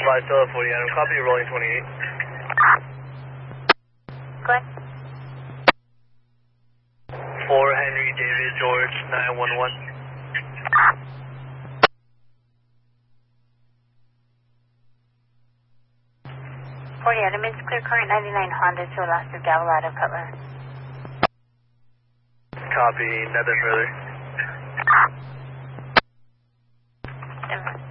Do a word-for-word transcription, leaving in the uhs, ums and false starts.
five, still at forty, Adam. Copy, rolling twenty-eight. Go ahead. four Henry David George nine one one. forty Adam, it's clear current ninety-nine Honda to Alaska Gavel out of Cutler. Copy, nothing further. Denver.